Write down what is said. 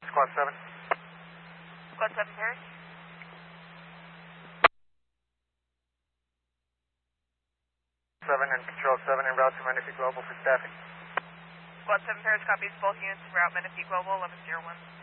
Squad 7. Squad 7 Paris. 7 and Control 7 en route to Menifee Global for staffing. Squad 7 Paris copies both units en route Menifee Global 1101.